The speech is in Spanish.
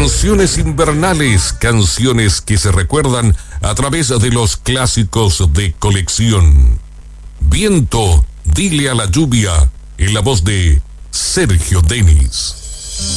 Canciones invernales, canciones que se recuerdan a través de los clásicos de colección. Viento, dile a la lluvia, en la voz de Sergio Denis.